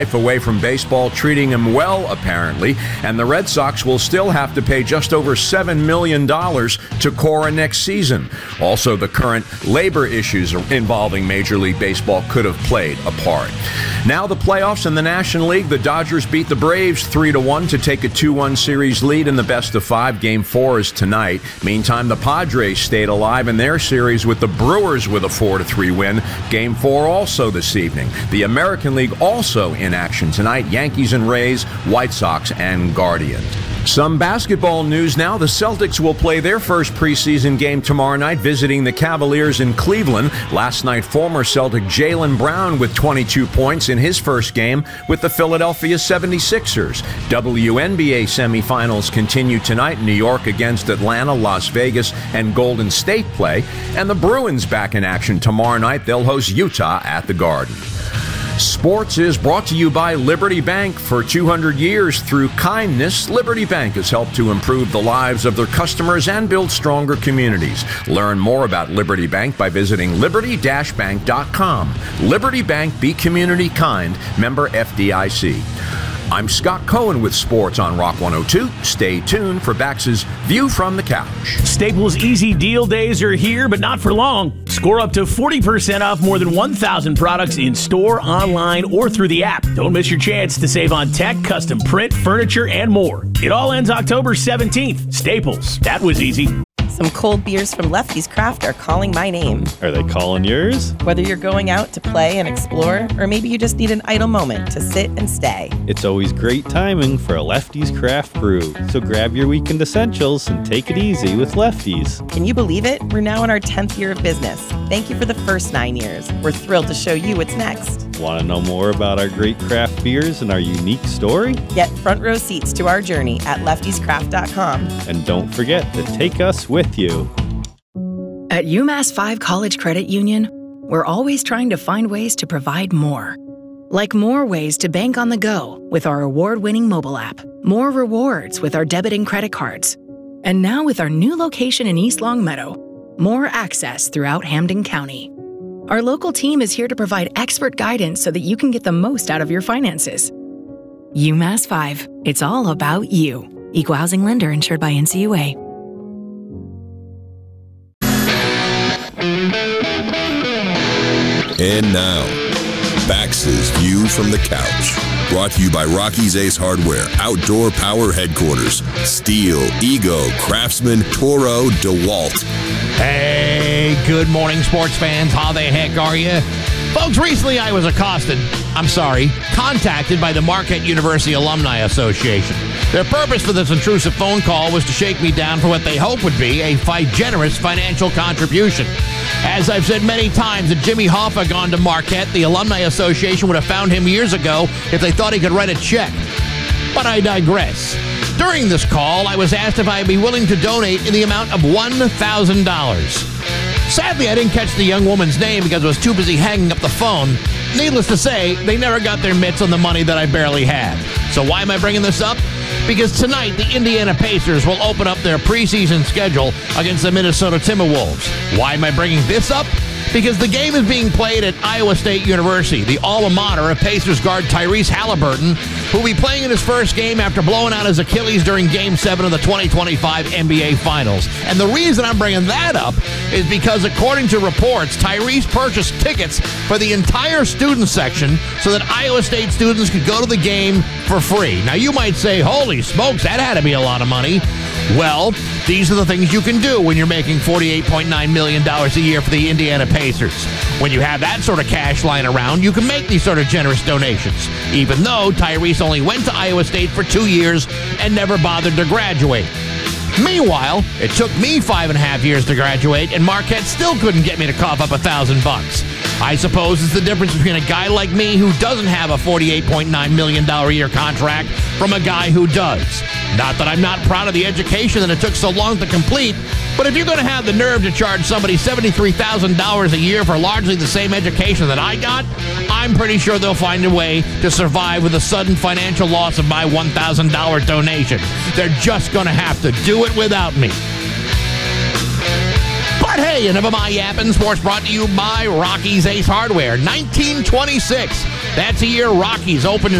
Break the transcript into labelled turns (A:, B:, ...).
A: away from baseball, treating him well, apparently, and the Red Sox will still have to pay just over $7 million to Cora next season. Also, the current labor issues involving Major League Baseball could have played a part. Now the playoffs in the National League. The Dodgers beat the Braves 3-1 to take a 2-1 series lead in the best-of-5. Game 4 is tonight. Meantime, the Padres stayed alive in their series with the Brewers with a 4-3 win. Game 4 also this evening. The American League also in action tonight. Yankees and Rays, White Sox and Guardians. Some basketball news now. The Celtics will play their first preseason game tomorrow night, visiting the Cavaliers in Cleveland. Last night, former Celtic Jaylen Brown with 22 points in his first game with the Philadelphia 76ers. WNBA semifinals continue tonight. New York against Atlanta, Las Vegas and Golden State play. And the Bruins back in action tomorrow night. They'll host Utah at the Garden. Sports is brought to you by Liberty Bank. For 200 years, through kindness, Liberty Bank has helped to improve the lives of their customers and build stronger communities. Learn more about Liberty Bank by visiting liberty-bank.com. Liberty Bank, be community kind. Member FDIC. I'm Scott Cohen with sports on Rock 102. Stay tuned for Bax's View from the Couch.
B: Staples Easy Deal Days are here, but not for long. Score up to 40% off more than 1,000 products in store, online, or through the app. Don't miss your chance to save on tech, custom print, furniture, and more. It all ends October 17th. Staples. That was easy.
C: Some cold beers from Lefty's Craft are calling my name.
D: Are they calling yours?
C: Whether you're going out to play and explore, or maybe you just need an idle moment to sit and stay.
D: It's always great timing for a Lefty's Craft Brew. So grab your weekend essentials and take it easy with Lefty's.
C: Can you believe it? We're now in our 10th year of business. Thank you for the first 9 years. We're thrilled to show you what's next.
D: Want to know more about our great craft beers and our unique story?
C: Get front row seats to our journey at leftyscraft.com.
D: And don't forget to take us with you.
E: At UMass 5 College Credit Union, we're always trying to find ways to provide more. Like more ways to bank on the go with our award-winning mobile app, more rewards with our debit and credit cards, and now with our new location in East Longmeadow, more access throughout Hampden County. Our local team is here to provide expert guidance so that you can get the most out of your finances. UMass 5, it's all about you. Equal housing lender insured by NCUA.
F: And now, Bax's View from the Couch. Brought to you by Rocky's Ace Hardware, Outdoor Power Headquarters, Steel, Ego, Craftsman, Toro, DeWalt.
G: Hey, good morning, sports fans. How the heck are you? Folks, recently I was contacted by the Marquette University Alumni Association. Their purpose for this intrusive phone call was to shake me down for what they hope would be a generous financial contribution. As I've said many times, if Jimmy Hoffa had gone to Marquette, the Alumni Association would have found him years ago if they thought he could write a check. But I digress. During this call, I was asked if I'd be willing to donate in the amount of $1,000. Sadly, I didn't catch the young woman's name because I was too busy hanging up the phone. Needless to say, they never got their mitts on the money that I barely had. So why am I bringing this up? Because tonight, the Indiana Pacers will open up their preseason schedule against the Minnesota Timberwolves. Why am I bringing this up? Because the game is being played at Iowa State University, the alma mater of Pacers guard Tyrese Halliburton, who will be playing in his first game after blowing out his Achilles during Game 7 of the 2025 NBA Finals. And the reason I'm bringing that up is because, according to reports, Tyrese purchased tickets for the entire student section so that Iowa State students could go to the game for free. Now, you might say, holy smokes, that had to be a lot of money. Well, these are the things you can do when you're making $48.9 million a year for the Indiana Pacers. When you have that sort of cash lying around, you can make these sort of generous donations, even though Tyrese only went to Iowa State for 2 years and never bothered to graduate. Meanwhile, it took me 5.5 years to graduate, and Marquette still couldn't get me to cough up $1,000. I suppose it's the difference between a guy like me who doesn't have a $48.9 million a year contract from a guy who does. Not that I'm not proud of the education that it took so long to complete, but if you're going to have the nerve to charge somebody $73,000 a year for largely the same education that I got, I'm pretty sure they'll find a way to survive with the sudden financial loss of my $1,000 donation. They're just going to have to do it without me. But hey, enough of my yapping. Sports brought to you by Rocky's Ace Hardware. 1926 That's the year Rockies opened